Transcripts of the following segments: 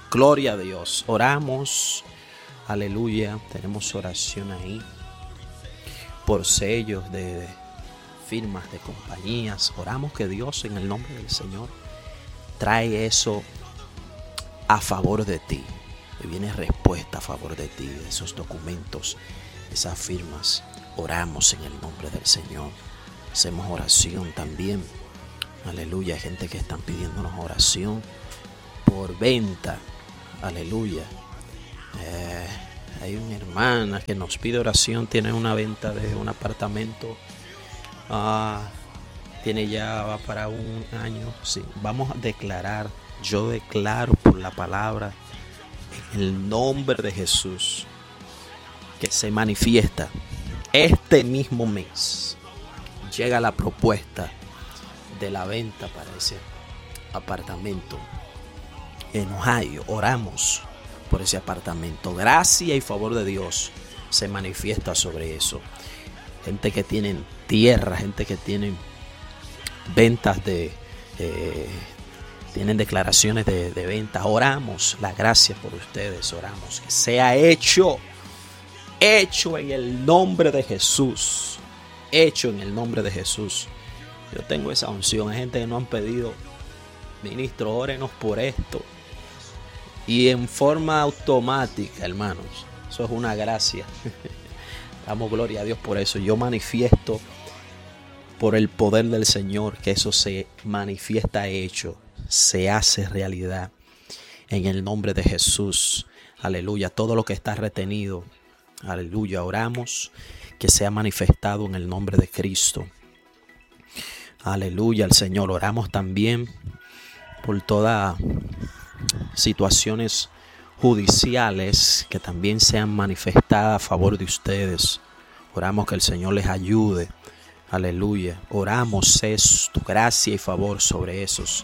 Gloria a Dios. Oramos. Aleluya. Tenemos oración ahí por sellos de firmas de compañías. Oramos que Dios, en el nombre del Señor, trae eso a favor de ti. Que viene respuesta a favor de ti, de esos documentos, esas firmas. Oramos en el nombre del Señor. Hacemos oración también. Aleluya. Hay gente que están pidiéndonos oración por venta. Aleluya. Hay una hermana que nos pide oración. Tiene una venta de un apartamento. Tiene ya, va para un año. Sí, vamos a declarar. Yo declaro por la palabra, en el nombre de Jesús, que se manifiesta este mismo mes. Llega la propuesta de la venta para ese apartamento en Ohio. Oramos por ese apartamento. Gracia y favor de Dios se manifiesta sobre eso. Gente que tienen tierra, gente que tienen ventas tienen declaraciones de venta. Oramos la gracia por ustedes. Oramos que sea hecho en el nombre de Jesús. Hecho en el nombre de Jesús. Yo tengo esa unción. Hay gente que no han pedido: ministro, órenos por esto. Y en forma automática, hermanos, eso es una gracia. Damos gloria a Dios por eso. Yo manifiesto por el poder del Señor que eso se manifiesta hecho, se hace realidad en el nombre de Jesús. Aleluya. Todo lo que está retenido, aleluya, oramos que sea manifestado en el nombre de Cristo. Aleluya al Señor. Oramos también por todas situaciones judiciales que también sean manifestadas a favor de ustedes. Oramos que el Señor les ayude. Aleluya. Oramos tu gracia y favor sobre esos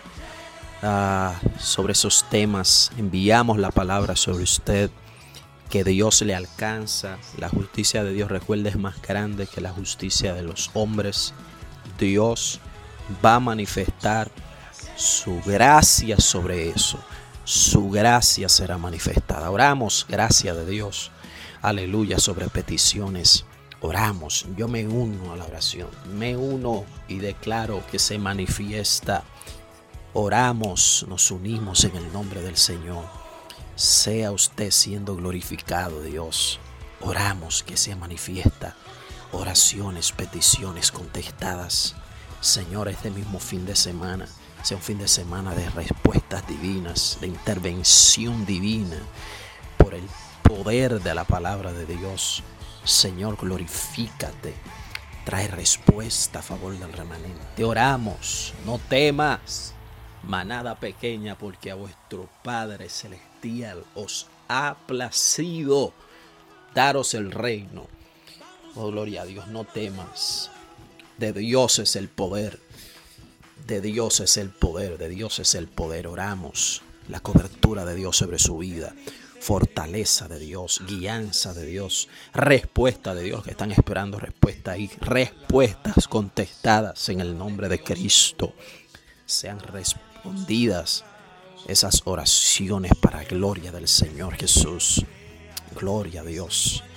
temas. Enviamos la palabra sobre usted, que Dios le alcanza. La justicia de Dios, recuerde, es más grande que la justicia de los hombres. Dios va a manifestar su gracia sobre eso. Su gracia será manifestada. Oramos, gracia de Dios. Aleluya, sobre peticiones. Oramos, yo me uno a la oración, me uno y declaro que se manifiesta. Oramos, nos unimos en el nombre del Señor. Sea usted siendo glorificado, Dios. Oramos que se manifiesta. Oraciones, peticiones contestadas. Señor, este mismo fin de semana sea un fin de semana de respuestas divinas, de intervención divina por el poder de la palabra de Dios. Señor, glorifícate. Trae respuesta a favor del remanente. Oramos, no temas, manada pequeña, porque a vuestro Padre Celestial os ha placido daros el reino. Oh, gloria a Dios, no temas. De Dios es el poder. De Dios es el poder. De Dios es el poder. Oramos la cobertura de Dios sobre su vida. Fortaleza de Dios, guianza de Dios, respuesta de Dios, que están esperando respuesta ahí, respuestas contestadas en el nombre de Cristo. Sean respondidas esas oraciones para gloria del Señor Jesús. Gloria a Dios.